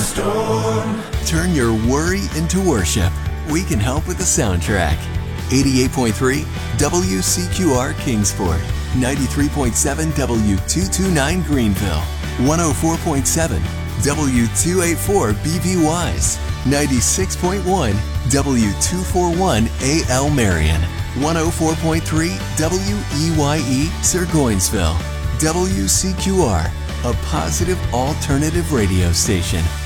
storm. Turn your worry into worship. We can help with the soundtrack. 88.3 WCQR Kingsport, 93.7 W229 Greenville, 104.7 W284 BV Wise, 96.1 W241 AL Marion, 104.3 WEYE Sirgoinsville. WCQR, a positive alternative radio station.